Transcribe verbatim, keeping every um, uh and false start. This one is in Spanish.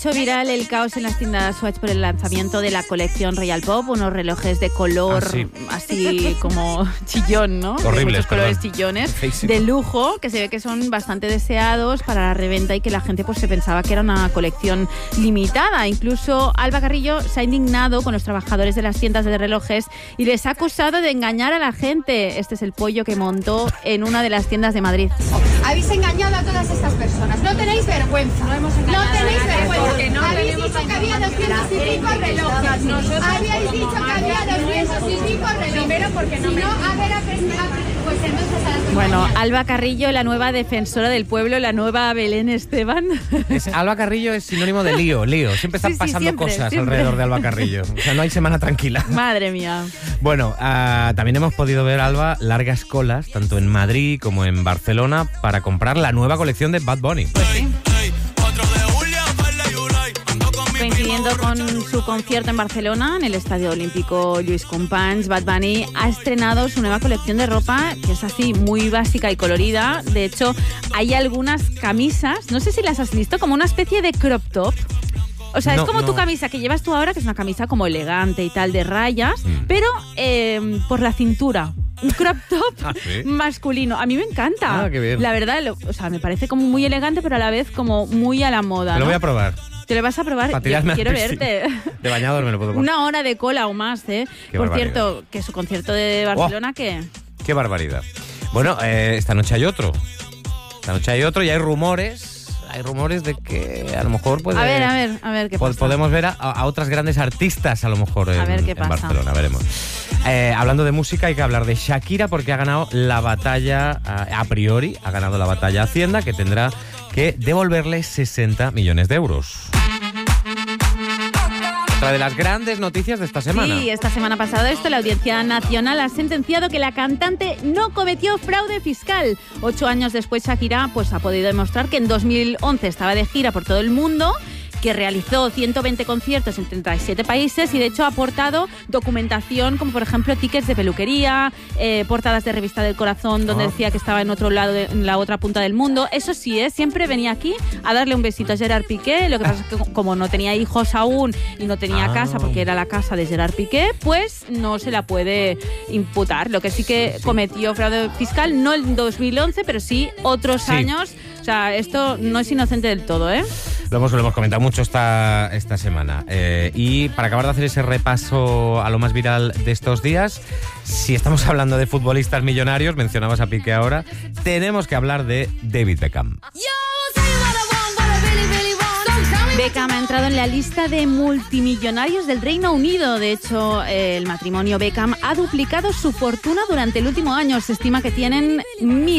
hecho viral el caos en las tiendas Swatch por el lanzamiento de la colección Royal Pop, unos relojes de color ah, sí. así como chillón, ¿no? Horribles, muchos colores perdón. chillones, Feísimo. de lujo, que se ve que son bastante deseados para la reventa y que la gente pues se pensaba que era una colección limitada. Incluso Alba Carrillo se ha indignado con los trabajadores de las tiendas de relojes y les ha acusado de engañar a la gente. Este es el pollo que montó en una de las tiendas de Madrid. Habéis engañado a todas estas personas. No tenéis vergüenza. No hemos engañado. No tenéis vergüenza. Porque no habéis dicho que había doscientos y pico relojes. Nosotros habéis dicho que había doscientos y pico relojes. Primero porque no. Si no, a ver, a ver, pues entonces a las Bueno, Alba Carrillo, la nueva defensora del pueblo, la nueva Belén Esteban. Es, Alba Carrillo es sinónimo de lío, lío. Siempre están Sí, sí, pasando siempre, cosas siempre. alrededor de Alba Carrillo. O sea, no hay semana tranquila. Madre mía. Bueno, uh, también hemos podido ver, Alba, largas colas, tanto en Madrid como en Barcelona, para comprar la nueva colección de Bad Bunny. Pues sí. Coincidiendo con su concierto en Barcelona, en el Estadio Olímpico Lluís Companys, Bad Bunny ha estrenado su nueva colección de ropa, que es así muy básica y colorida. De hecho, hay algunas camisas, no sé si las has visto, como una especie de crop top. O sea, No, es como no. tu camisa que llevas tú ahora, que es una camisa como elegante y tal, de rayas, Mm. pero eh, por la cintura. Un crop top ¿Ah, sí? masculino. A mí me encanta. Ah, qué bien. La verdad, lo- o sea, me parece como muy elegante, pero a la vez como muy a la moda. Te lo ¿no? voy a probar. Te lo vas a probar. Para Yo tirarme al quiero piscina. verte. De bañador me lo puedo poner. Una hora de cola o más, ¿eh? Qué Por barbaridad. cierto, que su concierto de Barcelona, ¿qué? Qué barbaridad. Bueno, eh, esta noche hay otro. Esta noche hay otro y hay rumores. Hay rumores de que a lo mejor puede... A ver, a ver, a ver qué po- pasa. Podemos ver a, a otras grandes artistas a lo mejor en, A ver qué en pasa. Barcelona, veremos. Eh, hablando de música, hay que hablar de Shakira porque ha ganado la batalla, a, a priori, ha ganado la batalla Hacienda, que tendrá que devolverle sesenta millones de euros. Otra de las grandes noticias de esta semana. Sí, esta semana pasada esto, la Audiencia Nacional ha sentenciado que la cantante no cometió fraude fiscal. Ocho años después, Shakira pues, ha podido demostrar que en dos mil once estaba de gira por todo el mundo, que realizó ciento veinte conciertos en treinta y siete países y de hecho ha aportado documentación como por ejemplo tickets de peluquería, eh, portadas de revista del Corazón donde Ah. decía que estaba en otro lado, de, en la otra punta del mundo. Eso sí, ¿eh? Siempre venía aquí a darle un besito a Gerard Piqué. Lo que pasa es que como no tenía hijos aún y no tenía Ah. casa porque era la casa de Gerard Piqué, pues no se la puede imputar. Lo que sí que cometió fraude fiscal, no en dos mil once, pero sí otros Sí. años. O sea, esto no es inocente del todo, ¿eh? Lo hemos, lo hemos comentado mucho esta, esta semana. Eh, y para acabar de hacer ese repaso a lo más viral de estos días, si estamos hablando de futbolistas millonarios, mencionabas a Piqué ahora, tenemos que hablar de David Beckham. Beckham ha entrado en la lista de multimillonarios del Reino Unido. De hecho, el matrimonio Beckham ha duplicado su fortuna durante el último año. Se estima que tienen mil